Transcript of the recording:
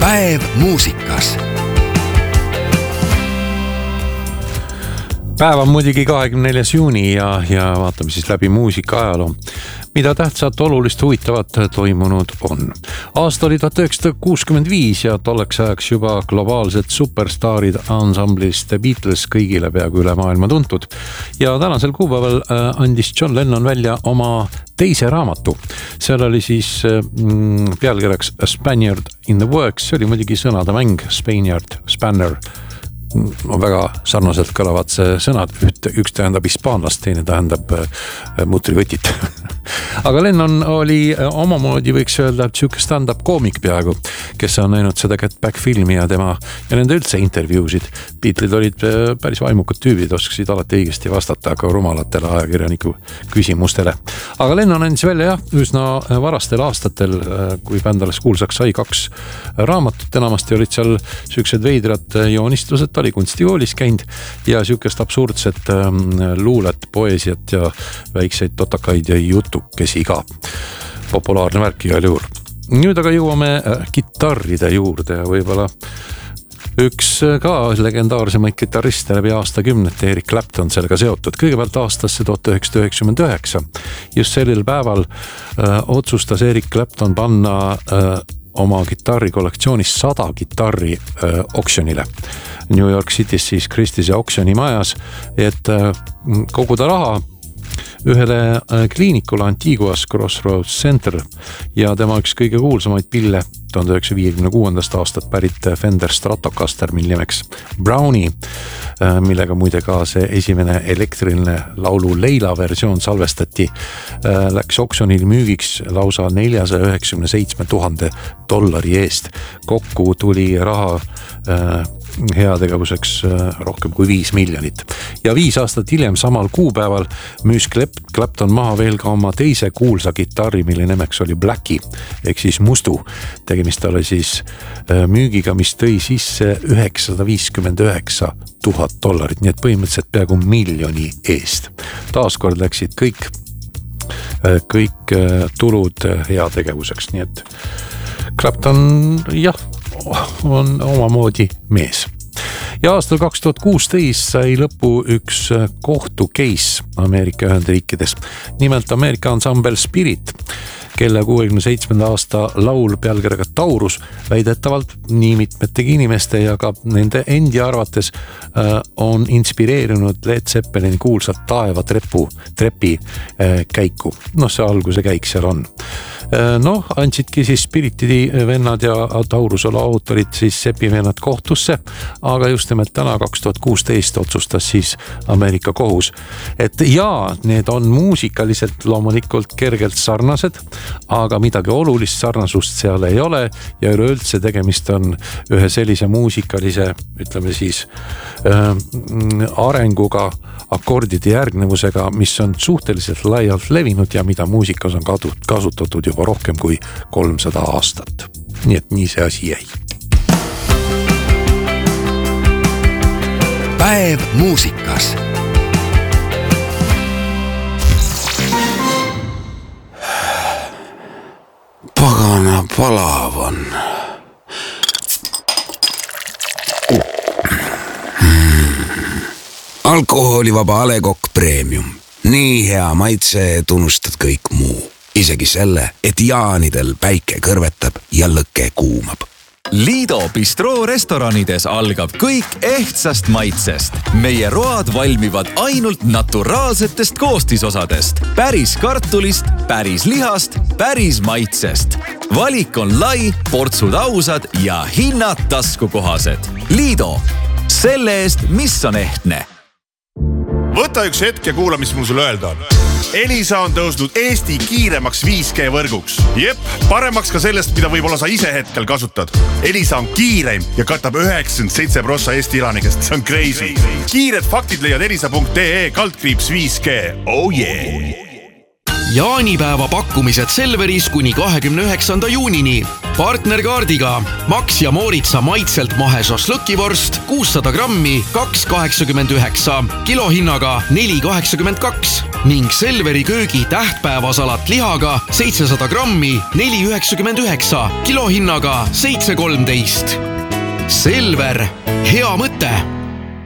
Päev muusikas. Päev on muidugi 24. juuni ja vaatame siis läbi muusika ajaloo. Mida tähtsat, olulist, huvitavat toimunud on. Aasta oli 1965 ja tolleks ajaks juba globaalsed superstaarid ansamblist The Beatles kõigile peaaegu üle maailma tuntud. Ja tänasel kuupäeval andis John Lennon välja oma teise raamatu. Seal oli siis pealkirjaks A Spaniard in the Works. See oli muidugi sõnade mäng, Spaniard, Spanner. Väga sarnaselt kõlavad see sõnad, üks tähendab hispaanlast, teine tähendab mutrivõtit. Aga Lennon oli omamoodi, võiks öelda, siuke stand-up koomik peaaegu, kes on näinud seda Get Back filmi ja nende üldse intervjuusid. Beatled olid päris vaimukad tüübid, oskasid alati õigesti vastata ka rumalatele ajakirjaniku küsimustele. Aga Lennon andis välja üsna varastel aastatel, kui bänd alles kuulsaks sai 2 raamatut, enamasti olid seal siuksed veidrad joonistused, ta oli kunstikoolis käinud ja siukest absurdset luulet, poeesiat ja väikseid totakaid ja jutukesi ka. Populaarne värk igal juhul. Nüüd aga jõuame kitarride juurde ja võib-olla üks ka legendaarsemaid kitarriste läbi aastakümnete, Eric Clapton, sellega seotud. Kõigepealt aastasse 1999. Just sellel päeval otsustas Eric Clapton panna oma kitarri kollektsioonis 100 kitarri auksjonile. New York City's siis Christie'se auksjonimajas, et koguda raha ühele kliinikule Antiguas Crossroads Center ja tema üks kõige kuulsamaid pille 1956. aastat pärit Fender Stratocaster, mille nimeks Brownie, millega muide ka see esimene elektriline laulu Leila versioon salvestati, läks auksjonil müügiks lausa $497,000 eest. Kokku tuli raha heategevuseks rohkem kui 5 miljonit. Ja 5 aastat hiljem samal kuupäeval müüs Clapton maha veel ka oma teise kuulsa kitarri, mille nimeks oli Blackie, ehk siis mustu. Tegemist oli siis müügiga, mis tõi sisse $959,000, nii et põhimõtteliselt peaaegu miljoni eest. Taaskord läksid kõik tulud heategevuseks, nii et Clapton, jah, on omamoodi mees. Ja aastal 2016 sai lõpu üks kohtu case Ameerika Ühendriikides. Nimelt Ameerika ansambel Spirit, kelle 67. aasta laul pealkirjaga Taurus väidetavalt nii mitmetegi inimeste ja ka nende endi arvates on inspireerinud Led Zeppelini kuulsat taevatrepi käiku. See alguse käik seal on. Andsidki siis Spiriti vennad ja Tauruse autorid siis Seppi vennad kohtusse, aga just nimelt täna 2016 otsustas siis Ameerika kohus, et jaa, need on muusikaliselt loomulikult kergelt sarnased, aga midagi olulist sarnasust seal ei ole ja üleüldse tegemist on ühe sellise muusikalise, ütleme siis, arenguga, akordide järgnevusega, mis on suhteliselt laialt levinud ja mida muusikas on kasutatud juba rohkem kui 300 aastat. Nii et nii see asi jäi. Päev muusikas. Pagana palav on. Alkoholivaba A. Le Coq Premium. Nii hea maitse tunnustad kõik muu. Isegi selle, et jaanidel päike kõrvetab ja lõke kuumab. Lido Bistro restoranides algab kõik ehtsast maitsest. Meie road valmivad ainult naturaalsetest koostisosadest. Päris kartulist, päris lihast, päris maitsest. Valik on lai, portsud ausad ja hinnad taskukohased. Lido, selle eest, mis on ehtne. Võta üks hetk ja kuula, mis mul sulle öelda on. Elisa on tõusnud Eesti kiiremaks 5G võrguks. Jep, paremaks ka sellest, mida võib-olla sa ise hetkel kasutad. Elisa on kiireim ja katab 97% Eesti elanikest. See on crazy. Kiired faktid leiad elisa.ee/5G. Oh yeah! Jaanipäeva pakkumised Selveris kuni 29. juunini. Partnerkaardiga Max ja Mooritsa maitselt mahe šašlõkivorst 600 grammi 2,89, kilohinnaga 4,82 ning Selveri köögi tähtpäevasalat lihaga 700 grammi 4,99, kilohinnaga 7,13. Selver, hea mõte!